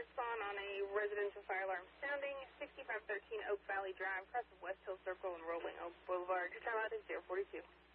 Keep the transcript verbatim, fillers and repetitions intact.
respond on a residential fire alarm sounding, sixty-five thirteen Oak Valley Drive, across of West Hill Circle and Rolling Oak Boulevard. Your timeout is zero forty-two.